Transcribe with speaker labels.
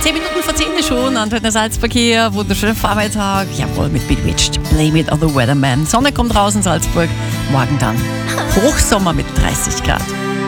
Speaker 1: 10 Minuten vor 10 schon, Antenne Salzburg hier, wunderschöner Vormittag, jawohl, mit Bewitched, Blame It on the Weatherman. Sonne kommt raus in Salzburg, morgen dann Hochsommer mit 30 Grad.